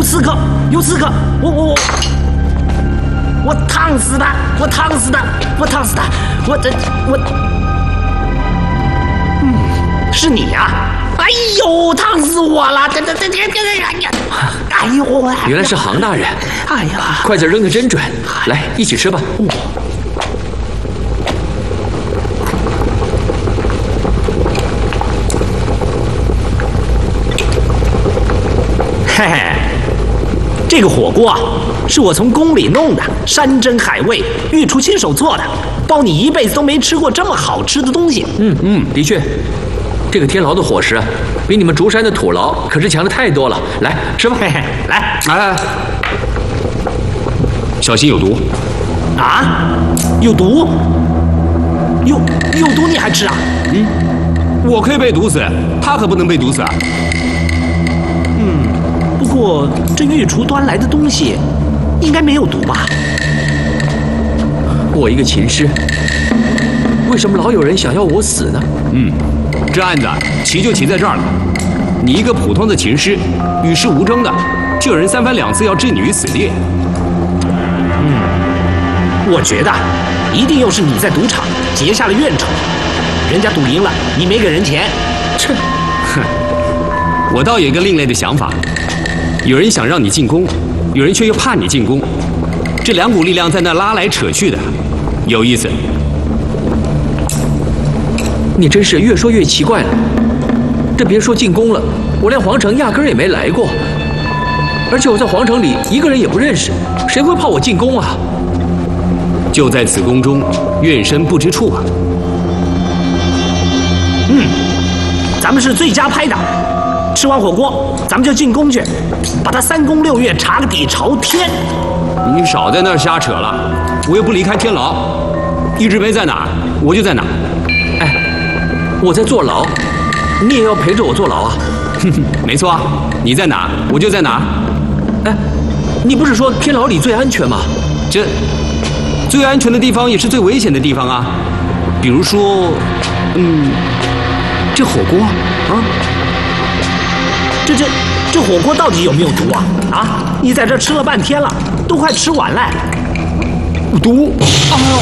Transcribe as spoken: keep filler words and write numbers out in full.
刺客，有刺客！我我我，我烫死他！我烫死他！我烫死他！我这我，嗯，是你呀、啊！哎呦，烫死我了！这这这这这哎呀！哎呦我！ 原来是杭大人！ 哎呀， 筷子扔得真准！来，一起吃吧。嗯嘿嘿，这个火锅啊，是我从宫里弄的，山珍海味，御厨亲手做的，包你一辈子都没吃过这么好吃的东西。 嗯嗯，的确，这个天牢的伙食啊，比你们竹山的土牢可是强的太多了。来，吃吧。 嘿嘿，来， 哎，小心有毒！ 啊，有毒？有有毒你还吃啊？ 嗯，我可以被毒死，他可不能被毒死啊。 不过这御厨端来的东西，应该没有毒吧？ 我一个琴师，为什么老有人想要我死呢？ 嗯，这案子棋就棋在这儿了。你一个普通的琴师，与世无争的，就有人三番两次要置你于死地。 嗯，我觉得一定又是你在赌场结下了怨仇，人家赌赢了，你没给人钱。 切，哼，我倒有一个另类的想法。有人想让你进宫，有人却又怕你进宫，这两股力量在那拉来扯去的，有意思。 你真是越说越奇怪了。这别说进宫了，我连皇城压根儿也没来过，而且我在皇城里一个人也不认识，谁会怕我进宫啊？ 就在此宫中，怨身不知处啊。 嗯，咱们是最佳拍档。吃完火锅，咱们就进宫去，把他三宫六院查个底朝天。 你少在那儿瞎扯了，我又不离开天牢，一直没在哪儿，我就在哪儿。 哎，我在坐牢，你也要陪着我坐牢啊？ 哼哼，没错啊，你在哪儿，我就在哪儿。 哎，你不是说天牢里最安全吗？ 这最安全的地方也是最危险的地方啊，比如说，嗯，这火锅啊。 这这这火锅到底有没有毒啊？啊！你在这吃了半天了，都快吃完了。 毒！哎呦！